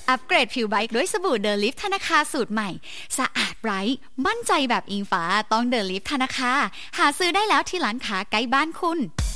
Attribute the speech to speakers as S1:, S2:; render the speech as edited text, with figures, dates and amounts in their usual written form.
S1: อัปเกรดผิวไบท์ด้วยสบู่เดลิฟธนาคาสูตรใหม่สะอาดไบรท์มั่นใจแบบอิงฟ้าต้องเดลิฟธนาคาหาซื้อได้แล้วที่ร้านค้าใกล้บ้านคุณ